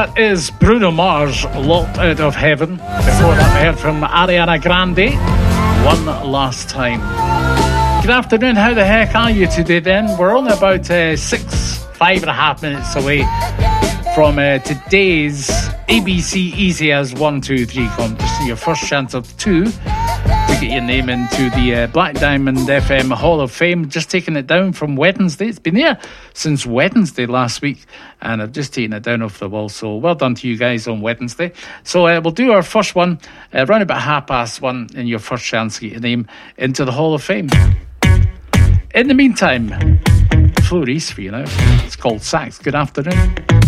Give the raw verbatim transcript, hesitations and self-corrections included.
that is Bruno Mars, Locked Out of Heaven. Before that, we heard from Ariana Grande, One Last Time. Good afternoon, how the heck are you today then? We're only about uh, six, five and a half minutes away from uh, today's A B C Easy as one two three competition. Your first chance of two to get your name into the uh, Black Diamond F M Hall of Fame. Just taking it down from Wednesday. It's been there since Wednesday last week, and I've just taken it down off the wall. So well done to you guys on Wednesday. So uh, we'll do our first one uh, around about half past one, in your first chance to get your name into the Hall of Fame. In the meantime, Flo Reese for you now. It's called Sax. Good afternoon.